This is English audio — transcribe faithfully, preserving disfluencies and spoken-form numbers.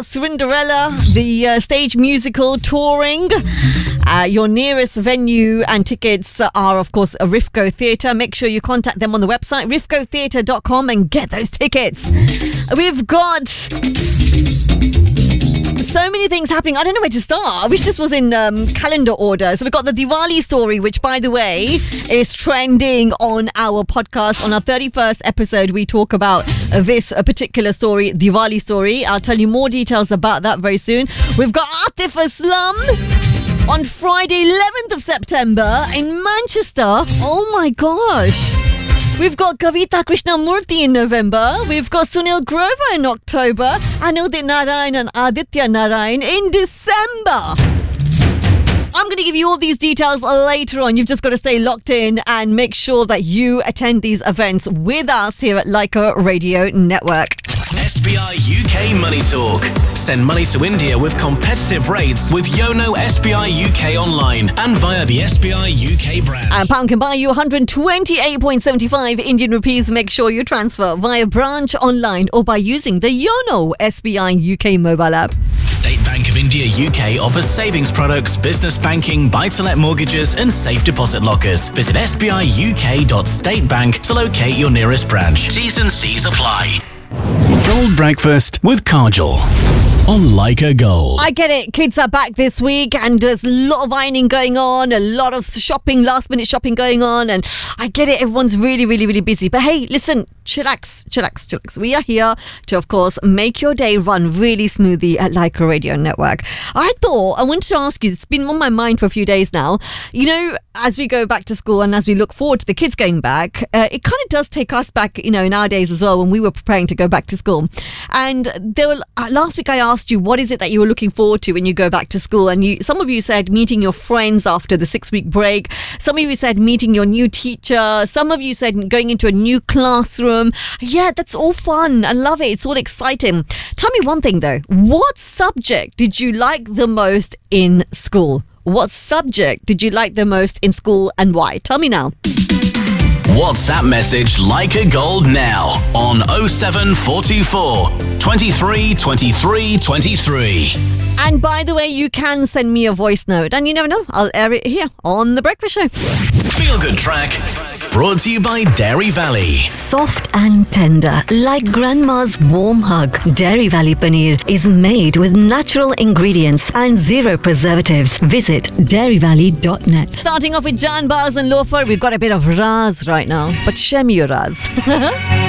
got Cinderella, the uh, stage musical touring. Uh, your nearest venue and tickets are, of course, a Rifco Theatre. Make sure you contact them on the website, rifco theatre dot com, and get those tickets. We've got so many things happening. I don't know where to start. I wish this was in um, calendar order. So we've got the Diwali story, which, by the way, is trending on our podcast. On our thirty-first episode, we talk about this uh, particular story, Diwali story. I'll tell you more details about that very soon. We've got Atif Aslam on Friday, eleventh of September in Manchester. Oh my gosh. We've got Kavita Krishnamurthy in November. We've got Sunil Grover in October. Anudit Narayan and Aditya Narayan in December. I'm going to give you all these details later on. You've just got to stay locked in and make sure that you attend these events with us here at Leica Radio Network. S B I U K Money Talk. Send money to India with competitive rates with Yono S B I U K online and via the S B I U K branch. And Pound can buy you one hundred twenty-eight point seven five Indian rupees. Make sure you transfer via branch online or by using the Yono S B I U K mobile app. State Bank of India U K offers savings products, business banking, buy-to-let mortgages and safe deposit lockers. Visit s b i u k dot state bank to locate your nearest branch. T's and C's apply. Gold Breakfast with Kajol on Leica Gold. I get it. Kids are back this week and there's a lot of ironing going on, a lot of shopping, last minute shopping going on, and I get it. Everyone's really, really, really busy. But hey, listen, chillax, chillax, chillax. We are here to, of course, make your day run really smoothly at Leica Radio Network. I thought, I wanted to ask you, it's been on my mind for a few days now. You know, as we go back to school and as we look forward to the kids going back, uh, it kind of does take us back, you know, in our days as well when we were preparing to go back to school. And there were, uh, last week I asked you, what is it that you were looking forward to when you go back to school? And you, some of you said meeting your friends after the six-week break. Some of you said meeting your new teacher. Some of you said going into a new classroom. Yeah, that's all fun. I love it. It's all exciting. Tell me one thing, though. What subject did you like the most in school? What subject did you like the most in school and why? Tell me now. WhatsApp message Leica Gold now on oh seven four two four, twenty-three, twenty-three, twenty-three. And by the way, you can send me a voice note and you never know, I'll air it here on The Breakfast Show. Feel Good Track brought to you by Dairy Valley. Soft and tender, like grandma's warm hug. Dairy Valley Paneer is made with natural ingredients and zero preservatives. Visit dairy valley dot net. Starting off with Jan Bars and Loafer, we've got a bit of Raz right now, but share me your Raz.